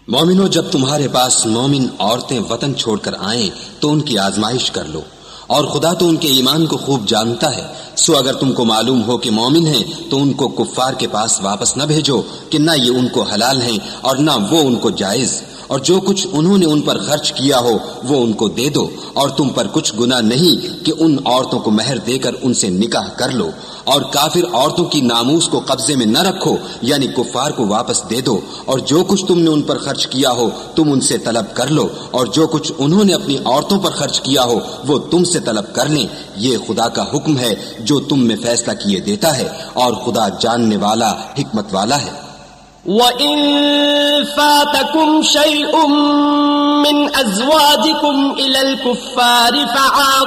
मोमिनो, जब तुम्हारे पास मोमिन औरतें वतन छोड़कर आएं तो उनकी आजमाइश कर लो, और खुदा तो उनके ईमान को खूब जानता है। सो अगर तुमको मालूम हो कि मोमिन हैं तो उनको कुफ्फार के पास वापस न भेजो कि न ये उनको हलाल हैं और न वो उनको जायज, और जो कुछ उन्होंने उन पर खर्च किया हो वो उनको दे दो, और तुम पर कुछ गुनाह नहीं कि उन औरतों को महर देकर उनसे निकाह कर लो। और काफिर औरतों की नामूस को कब्जे में न रखो, यानी कुफ्फार को वापस दे दो, और जो कुछ तुमने उन पर खर्च किया हो तुम उनसे तलब कर लो, और जो कुछ उन्होंने अपनी औरतों पर खर्च किया हो वो तुमसे तलब कर लें। ये खुदा का हुक्म है जो तुम में फैसला किए देता है, और खुदा जानने वाला हिकमत वाला है। وَإِن فَاتَكُمْ شَيْءٌ مِّنْ أَزْوَاجِكُمْ إِلَى الْكُفَّارِ